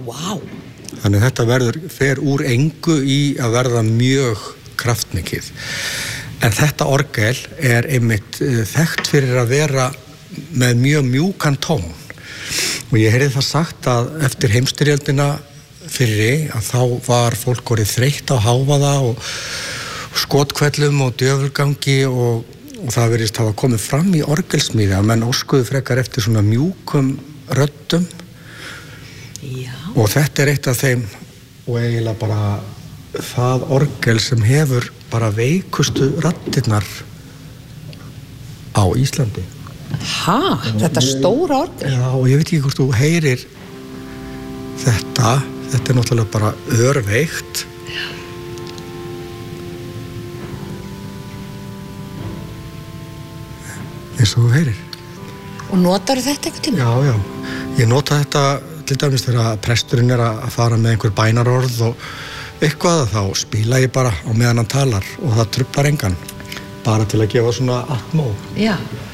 Vá. Þannig þetta fer úr engu í að verða mjög kraftmikið. En þetta orgel einmitt þekkt fyrir að vera með mjög mjúkan tón. Og ég heyrði það sagt að eftir heimsstyrjöldina fyrri að þá var fólk orðið þreytt á hávaða og skotkvellum og djöfulgangi og það virðist hafa komið fram í orgelsmíði að menn óskuðu frekar eftir svona mjúkum röddum. Já. Og þetta eitt af þeim og eiginlega bara það orgel sem hefur bara veikustu raddirnar á Íslandi. Þetta stóra orgel? Já, og ég veit ekki hvort þú heyrir þetta náttúrulega bara örveikt. Já. Eins og þú heyrir. Og notarðu þetta einhvern tíma? Já, ég nota þetta til dæmis þegar presturinn að fara með einhver bænarorð og eitthvað, þá spila ég bara á meðan hann talar og það truflar engan, bara til að gefa svona atmó. Já.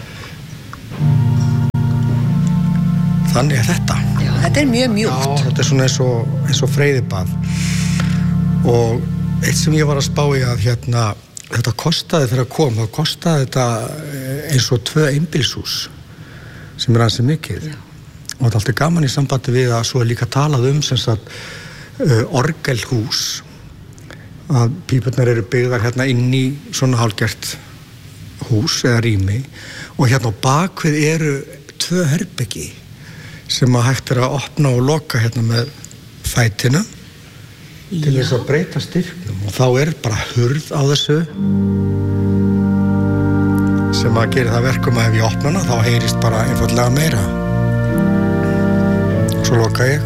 Þannig þetta. Já, þetta mjög mjúkt. Já, þetta svona eins og freyðibað. Og eitt sem ég var að spá í að þetta kostaði þegar kom, þá kostaði þetta eins og 2 einbýlishús sem ansi mikið. Já. Og þetta alltaf gaman í sambandi við að svo líka talað sem sagt orgelhús, að pípurnar eru byggðar inn í svona hálfgert hús eða rými og á bakvið eru 2 herbeggi sem að hægt að opna og loka með fætina til þess að breyta styrknum og þá bara hurð á þessu sem að gera það verkum að ef ég opna hana þá heyrist bara einfaldlega meira. Svo loka ég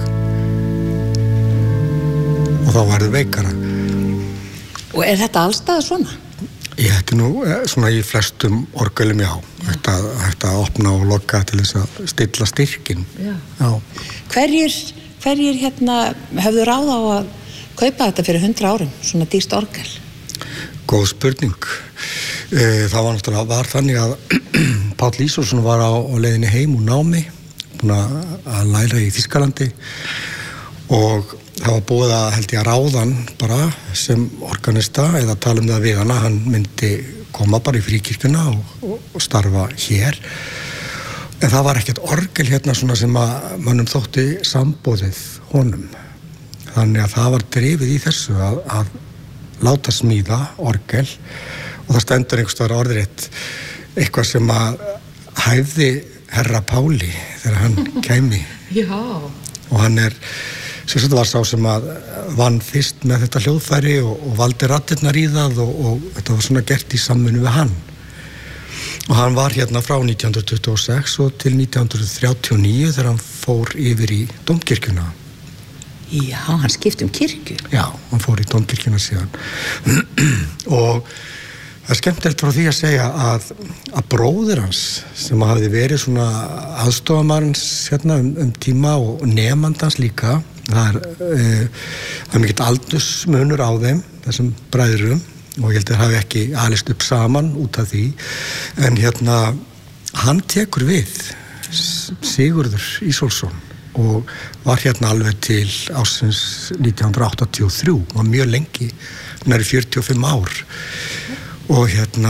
og þá verður veikara. Og þetta allstaðar svona? Þetta nú svona í flestum orgelum, já. Hægt að opna og loka til þess að stilla styrkin. Já. Hverjir hefðu ráð á að kaupa þetta fyrir 100 árum, svona dýrt orgel? Góð spurning. Það var þannig að Páll Ísólfsson var á leiðinni heim úr námi, búinn að læra í Þýskalandi og það var búið að held ég að ráðan bara sem organista eða tala það við hana, hann myndi koma bara í fríkirkjuna og starfa hér. En það var ekkert orgel svona sem að mönnum þótti sambóðið honum. Þannig að það var drifið í þessu að láta smíða orgel og það stendur einhvers staðar orðrétt eitthvað sem að hæfði herra Páli þegar hann kæmi. Já. Og hann sem var sá sem að vann fyrst með þetta hljóðfæri og valdi raddirnar í það og þetta var svona gert í samvinnu við hann. Og hann var frá 1926 og til 1939 þegar hann fór yfir í Dómkirkjuna. Já, hann skipti kirkju. Já, hann fór í Dómkirkjuna síðan. Og það skemmtilegt frá því að segja að bróðir hans sem hafði verið svona aðstofamarins tíma og nemandans líka, það mikill aldursmunur á þeim, þessum bræðrum og ég held að hafi ekki alist upp saman út af því, en hann tekur við Sigurður Ísólfsson og var alveg til ársins 1983, var mjög lengi, nærri 45 ár. Og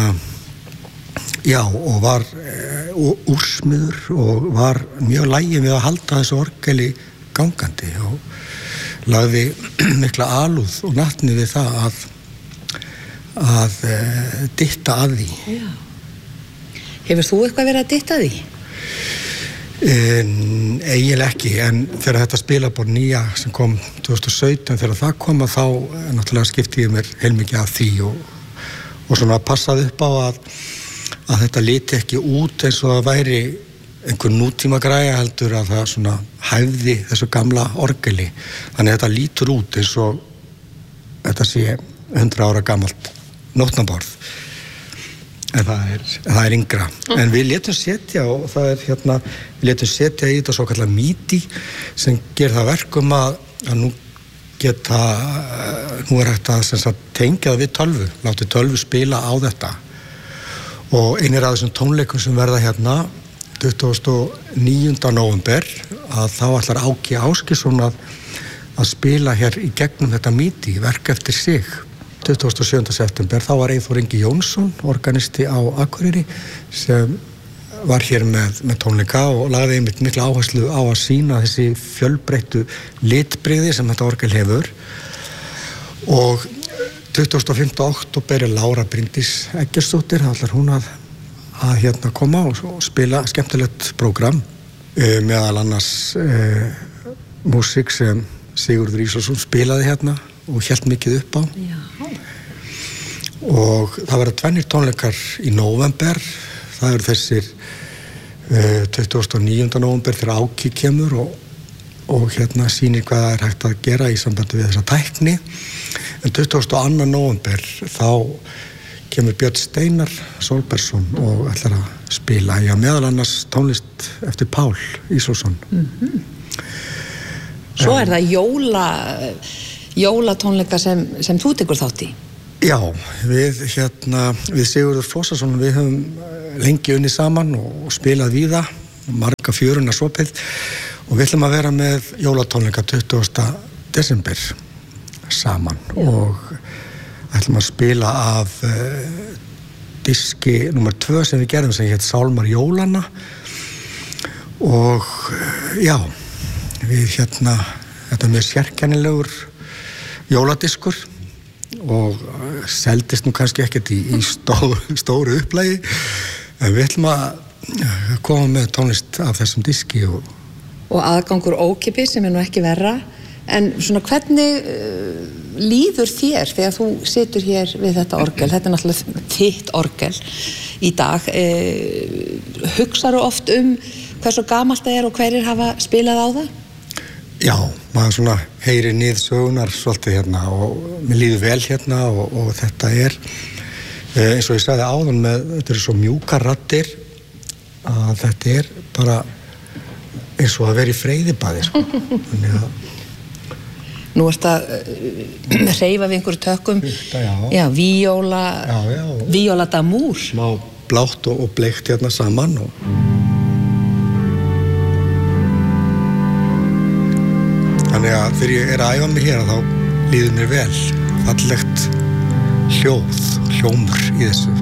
já, og var úrsmiður og var mjög laginn við að halda þessu orgeli gangandi og lagði mikla alúð og natni við það að dytta að því. Já. Hefur þú eitthvað verið að dytta að því? Eiginlega ekki, en þegar þetta spilaborð nýja sem kom 2017, þegar það kom að þá náttúrulega skipti ég mér heilmikið af því og svona passaði upp á að þetta liti ekki út eins og það væri einhver nútíma græja heldur að það svona hæfði þessu gamla orgeli. Þannig að þetta lítur út eins og þetta sé 100 ára gamalt nótnaborð. En það er yngra. En við létum setja og það við létum setja í þetta svo kallar MIDI sem ger það verkum að nú er hægt að tengja það við tölvu, láti tölvu spila á þetta. Og einir af þessum tónleikum sem verða 29. nóvember að þá ætlar Áki Ásgeirsson að að spila hér í gegnum þetta mýti, verk eftir sig. 27. september, þá var Eyþór Ingi Jónsson, organisti á Akureyri, sem var hér með tónleika og lagði einmitt mikla áherslu á að sýna þessi fjölbreyttu litbrigði sem þetta orgel hefur. Og 25. október er Lára Bryndís Eggertsdóttir, þá ætlar hún að hérna koma og spila skemmtilegt prógram, meðal annars músík sem Sigurður Ísólfsson spilaði hérna og hélt mikið upp á. Já. Og það verða 2 tónleikar í nóvember. Það eru þessir 29. nóvember þegar Áki kemur og hérna sýnir hvað það er hægt að gera í sambandi við þessa tækni. En 22. nóvember þá kemur Björn Steinar Solbergsson og ætlar að spila meðal annars tónlist eftir Pál Ísólfsson. Svo er það jólatónleika sem þú tekur þátt í. Já, við Sigurður Flósason, við höfum lengi unnið saman og spilað víða, marga fjöruna sopið og við ætlum að vera með jólatónleika 20. desember saman. Já. Og ætlum að spila af diski númer 2 sem við gerðum sem hét Sálmar jólanna og já, við þetta er mjög sérkennilegur jóladiskur og seldist nú kannski ekkert í stóru upplægi en við ætlum að koma með tónlist af þessum diski og aðgangur ókeypis sem er nú ekki verra en svona hvernig líður þér þegar þú situr hér við þetta orgel, þetta er náttúrulega þitt orgel í dag hugsarðu oft hversu gamalt það er og hverjir hafa spilað á það? Já, maður svona heyrir niðursögunar svolítið hérna og mér líður vel hérna og þetta er eins og ég sagði áðan þetta eru svo mjúkar raddir að þetta er bara eins og að vera í freyðibadi sko. Þannig að nú ertu að hreyfa við einhverju tökum já, víóla d'amúr smá blátt og bleikt hérna saman og þannig að þegar ég er að æfa mig hér þá líður mér vel fallegt hljómur í þessu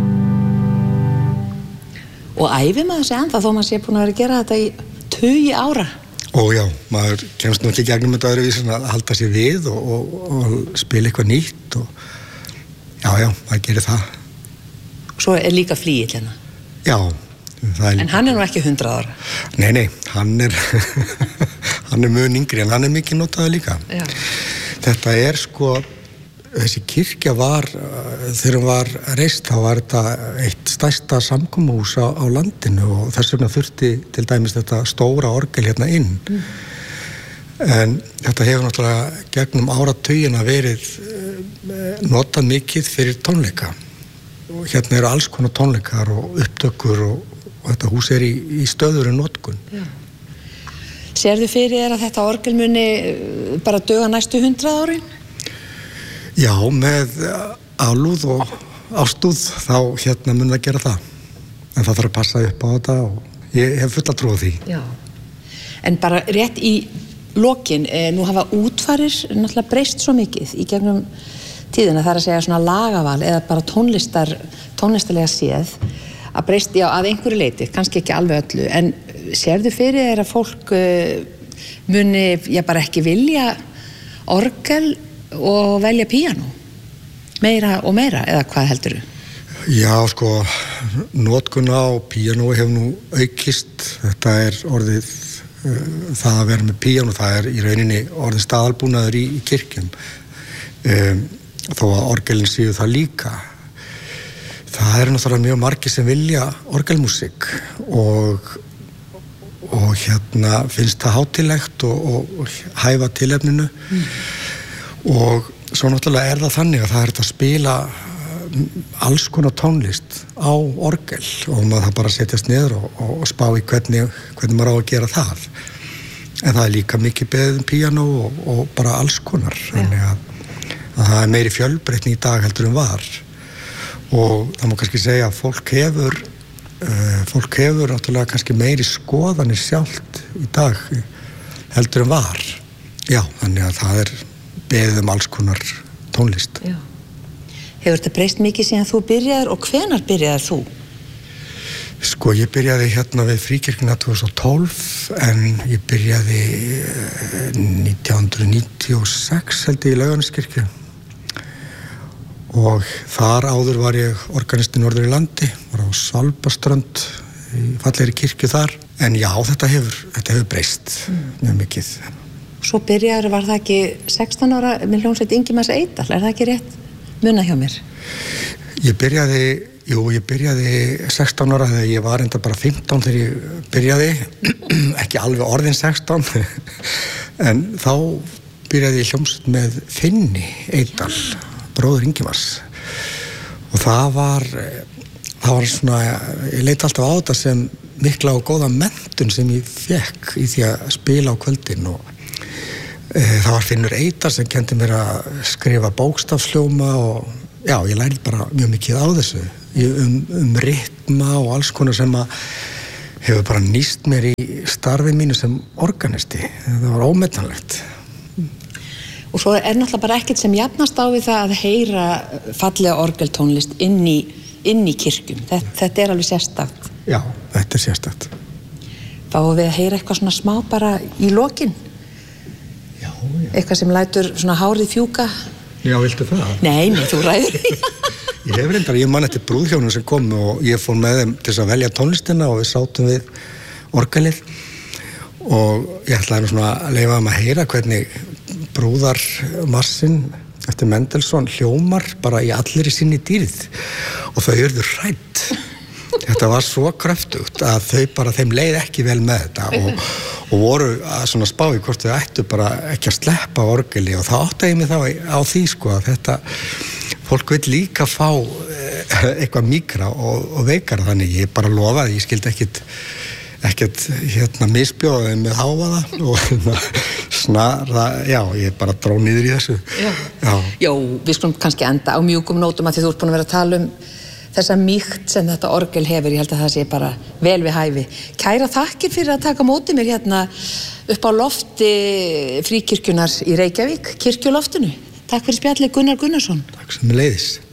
og æfi maður sig ennþá þó maður sé búin að vera að gera þetta í 20 ára já, maður kemst nú ekki gegnum þetta öðruvísi að halda sér við og spila eitthvað nýtt og já, maður gerir það Svo er líka Flygill hérna Já, það er En hann er nú ekki 100 ára Nei, hann er hann er mun yngri en hann er mikið notaður líka Já. Þetta er sko þessi kirkja var þegar hún var reist þá var þetta eitt stærsta samkomuhús á landinu og þess vegna þurfti til dæmis þetta stóra orgel hérna inn en þetta hefur náttúrulega gegnum áratugina verið notað mikið fyrir tónleika og hérna eru alls konar tónleikar og upptökur og þetta hús er í stöðugri notkun Já. Sérðu fyrir þér að þetta orgel muni bara duga næstu 100 árin? Já, með álúð og ástúð þá hérna mun það gera það. En það þarf að passa upp á þetta og ég hef fulla trú á því. Já. En bara rétt í lokin, nú hafa útfarir náttúrulega breyst svo mikið í gegnum tíðina, það er að segja svona lagaval eða bara tónlistarlega séð að breyst, já, að einhverju leyti, kannski ekki alveg öllu, en sérðu fyrir þér að fólk muni, já, bara ekki vilja orgel og velja píanó meira og meira, eða hvað heldurðu? Já, sko, notkun á píanói hefur nú aukist, þetta er orðið það að vera með píanó, það er í rauninni orðið staðalbúnaður í kirkjum þó að orgelin séu það líka það eru náttúrulega mjög margir sem vilja orgelmúsík og hérna finnst það hátíðlegt og hæfa tilefninu og svo náttúrulega er það þannig að það er að spila alls konar tónlist á orgel og maður það bara setjast niður og spá í hvernig maður á að gera það en það er líka mikið beðið píanó og bara alls konar þannig að það er meiri fjölbreytni í dag heldur en var og það má kannski segja að fólk hefur náttúrulega kannski meiri skoðanir sjálft í dag heldur en var Já, þannig að það beðið alls konar tónlist. Já. Hefur þetta breyst mikið síðan þú byrjaðir og hvenær byrjaðir þú? Sko, ég byrjaði hérna við Fríkirkjuna 2012 en ég byrjaði 1996 held ég í Laugarneskirkju og þar áður var ég organisti norður í landi, var á Svalbarðsströnd í fallegri kirkju þar. En já, þetta hefur breyst mjög mikið. Svo byrjaður, var það ekki 16 ára með hljómsveit Ingimars Eydal, það ekki rétt muna hjá mér? Ég byrjaði 16 ára þegar ég var enda bara 15 þegar ég byrjaði, ekki alveg orðin 16, en þá byrjaði ég hljómsveit með Finni Eydal, bróður Ingimars. Og það var svona, ég leit alltaf á þetta sem mikla og góða menntun sem ég fekk í því að spila á kvöldin og það var Finnur Eydal sem kenndi mér að skrifa bókstafsljóma og já, ég lærði bara mjög mikið á þessu ritma og alls konar sem að hefur bara nýst mér í starfi mínu sem organisti. Það var ómetanlegt. Og svo náttúrulega bara ekkert sem jafnast á við það að heyra fallega orgeltónlist inn í kirkjum. Þetta alveg sérstakt. Já, þetta sérstakt. Fáum við að heyra eitthvað svona smá bara í lokin? Já. Eitthvað sem lætur svona hárið fjúka? Já, viltu það? Nei, þú ræður. Ég man eftir brúðhjónum sem kom og ég fór með þeim til að velja tónlistina og við sátum við orgelið og ég ætlaði svona að leyfa þeim að heyra hvernig brúðarmarsinn eftir Mendelssohn hljómar bara í allri sinni dýrð og þau urðu hrædd. Þetta var svo kröftugt að þeim leið ekki vel með þetta og voru að svona spá í hvort þau ættu bara ekki að sleppa orgeli og það áttaði mig þá á því sko að þetta fólk vill líka fá eitthvað mýkra og veikara þannig ég bara lofaði, ég skildi ekkert misbjóða þeim með hávaða og snara, já, ég bara dró niður í þessu. Já. Jó, við skulum kannski enda á mjúkum nótum að því þú ert búin að vera að tala um þessa mýkt sem þetta orgel hefur, ég held að það sé bara vel við hæfi. Kæra þakkir fyrir að taka móti mér hérna upp á lofti Fríkirkjunar í Reykjavík, kirkjuloftinu. Takk fyrir spjallið Gunnar Gunnarsson. Takk sem leiðis.